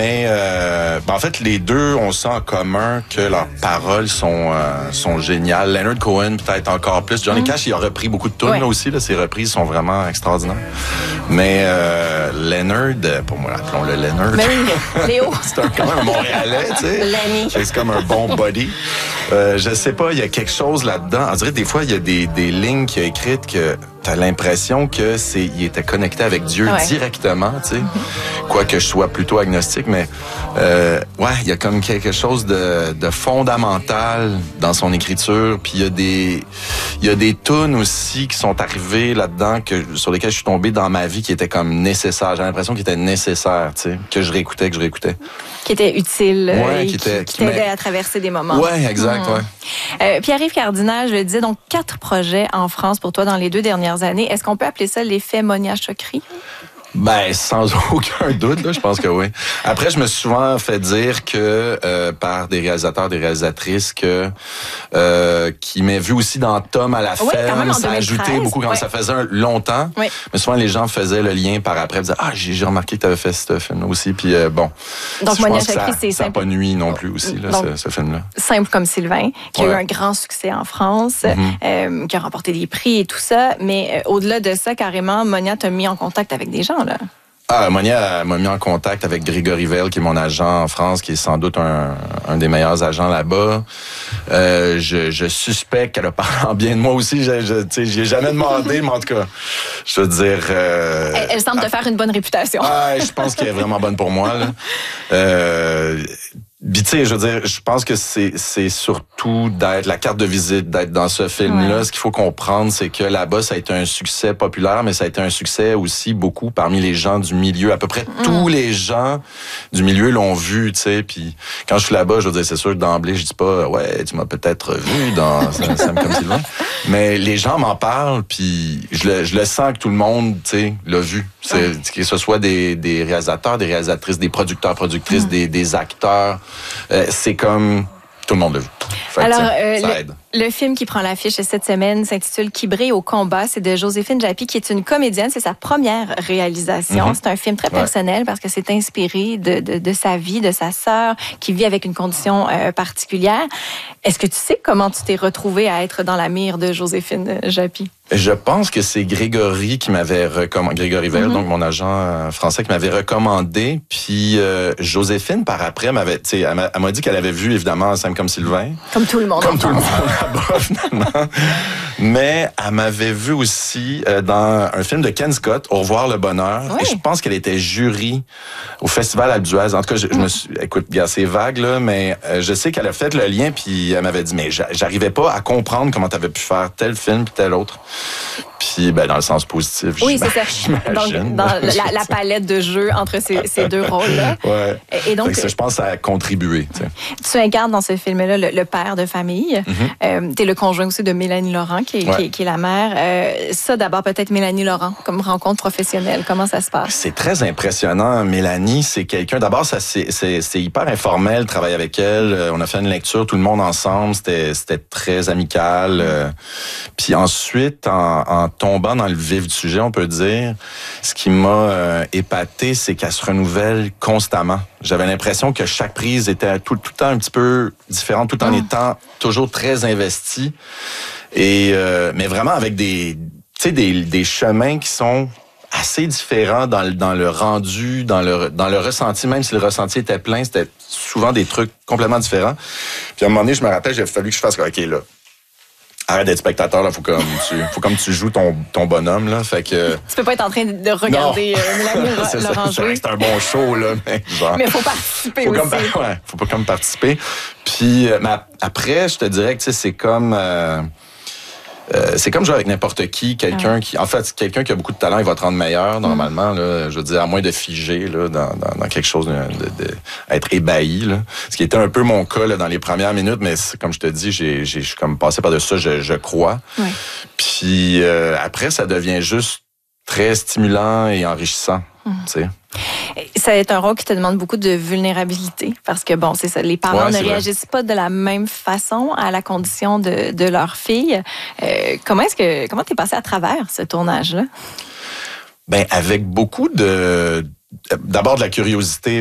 Mais en fait, les deux, on sent en commun que leurs paroles sont géniales. Leonard Cohen, peut-être encore plus. Johnny Cash, il a repris beaucoup de tunes là aussi. Là, ses reprises sont vraiment extraordinaires. Mais Leonard, pour moi, appelons-le Leonard. Mais oui, Léo. C'est quand même un Montréalais, tu sais. Lenny. C'est comme un bon body. Je sais pas, il y a quelque chose là-dedans. On dirait des fois, il y a des lignes qu'il a écrites que t'as l'impression que il était connecté avec Dieu directement, tu sais. Quoique je sois plutôt agnostique, mais il y a comme quelque chose de fondamental dans son écriture. Puis il y a des tunes aussi qui sont arrivées là-dedans sur lesquelles je suis tombé dans ma vie qui étaient comme nécessaires. J'ai l'impression qu'ils étaient nécessaires, tu sais, que je réécoutais. Qui était utile, qui t'aidait à traverser des moments. Ouais, exact, Pierre-Yves Cardinal, je le disais, donc 4 projets en France pour toi dans les 2 dernières années. Est-ce qu'on peut appeler ça l'effet Monia Chokri? Ben, sans aucun doute, là, je pense que oui. Après, je me suis souvent fait dire que par des réalisateurs, des réalisatrices qui m'avaient vu aussi dans Tom à la ferme, ça ajoutait beaucoup quand ça faisait longtemps. Oui. Mais souvent, les gens faisaient le lien par après, disaient j'ai remarqué que tu avais fait ce film-là aussi. Puis bon. Donc, Monia Chokri, c'est simple. Ça n'a pas nuit non plus aussi, là, ce film-là. Simple comme Sylvain, qui a eu un grand succès en France, qui a remporté des prix et tout ça. Mais au-delà de ça, carrément, Monia t'a mis en contact avec des gens. Là. Monia m'a mis en contact avec Grégory Vell, qui est mon agent en France, qui est sans doute un des meilleurs agents là-bas. Je suspecte qu'elle a parlé en bien de moi aussi. J'y ai jamais demandé, mais en tout cas, je veux dire... Elle semble te faire une bonne réputation. Je pense qu'elle est vraiment bonne pour moi, là. Puis, tu sais, je veux dire, je pense que c'est surtout d'être la carte de visite, d'être dans ce film-là. Ouais. Ce qu'il faut comprendre, c'est que là-bas, ça a été un succès populaire, mais ça a été un succès aussi beaucoup parmi les gens du milieu. À peu près tous les gens du milieu l'ont vu, tu sais. Puis quand je suis là-bas, je veux dire, c'est sûr que d'emblée, je dis pas, ouais, tu m'as peut-être vu dans Sam comme Sylvain. Mais les gens m'en parlent, puis je le sens que tout le monde, tu sais, l'a vu. Que ce soit des réalisateurs, des réalisatrices, des producteurs, productrices, des acteurs. C'est comme tout le monde l'a vu. Alors, ça aide. Le film qui prend l'affiche cette semaine s'intitule Qui brille au combat. C'est de Joséphine Japy, qui est une comédienne. C'est sa première réalisation. C'est un film très personnel parce que c'est inspiré de sa vie, de sa sœur qui vit avec une condition particulière. Est-ce que tu sais comment tu t'es retrouvée à être dans la mire de Joséphine Japy? Je pense que c'est Grégory qui m'avait recommandé, Grégory Vell, donc mon agent français, qui m'avait recommandé. Puis Joséphine, par après, elle m'a dit qu'elle avait vu, évidemment, Sam comme Sylvain. Comme tout le monde. Comme tout le monde là-bas, finalement. Mais elle m'avait vu aussi dans un film de Ken Scott, Au revoir le bonheur. Oui. Et je pense qu'elle était jury au Festival Alpe d'Huez. En tout cas, je me suis... Écoute, c'est vague, là, mais je sais qu'elle a fait le lien, puis elle m'avait dit, mais j'arrivais pas à comprendre comment tu avais pu faire tel film puis tel autre. Puis, dans le sens positif, oui, c'est ça. Donc, dans la palette de jeux entre ces deux rôles-là. Ouais. Et donc, ça, je pense que ça a contribué. Tu incarnes dans ce film-là le père de famille. Tu es le conjoint aussi de Mélanie Laurent, qui est la mère. Ça, d'abord, peut-être Mélanie Laurent, comme rencontre professionnelle. Comment ça se passe? C'est très impressionnant. Mélanie, c'est quelqu'un... D'abord, c'est hyper informel, travailler avec elle. On a fait une lecture, tout le monde ensemble. C'était très amical. Puis ensuite, en tombant dans le vif du sujet, on peut dire, ce qui m'a épaté, c'est qu'elle se renouvelle constamment. J'avais l'impression que chaque prise était tout le temps un petit peu différente, tout en étant toujours très investie. Et mais vraiment avec des chemins qui sont assez différents dans le rendu, dans le ressenti. Même si le ressenti était plein, c'était souvent des trucs complètement différents. Puis à un moment donné, je me rappelle, il a fallu que je fasse OK, là. Arrête d'être spectateur, là, faut comme tu joues ton bonhomme, là, fait que... Tu peux pas être en train de regarder Mélanie Laurent jouer. C'est un bon show, là, mais genre... Mais faut participer aussi. Faut pas comme participer. Puis, après, je te dirais que, c'est comme jouer avec n'importe qui, quelqu'un qui a beaucoup de talent, il va te rendre meilleur, normalement, là, je veux dire, à moins de figer, là, dans quelque chose être ébahi, là. Ce qui était un peu mon cas, là, dans les premières minutes, mais comme je te dis, je suis comme passé par-dessus ça, je crois. Ouais. Puis, après, ça devient juste très stimulant et enrichissant, tu sais. Ça est un rôle qui te demande beaucoup de vulnérabilité parce que, bon, c'est ça, les parents ne réagissent pas de la même façon à la condition de leur fille. Comment t'es passé à travers ce tournage-là? Avec beaucoup d'abord de la curiosité